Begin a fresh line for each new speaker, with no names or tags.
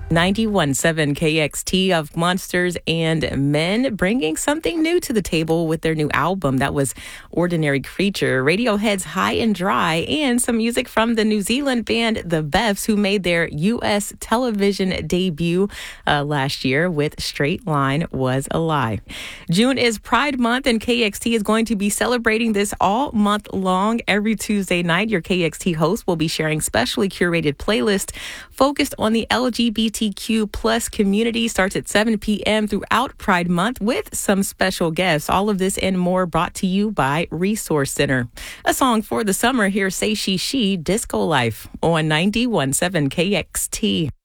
91.7 KXT of Monsters and Men, bringing something new to the table with their new album. That was Ordinary Creature, Radiohead's High and Dry, and some music from the New Zealand band The Beths, who made their U.S. television debut last year with Straight Line Was a Lie. June is Pride Month, and KXT is going to be celebrating this all month long. Every Tuesday night, your KXT host will be sharing specially curated playlists focused on the LGBTQ plus community. Starts at 7 p.m. throughout Pride Month with some special guests. All of this and more brought to you by Resource Center. A song for the summer here, Say She Disco Life on 91.7 KXT.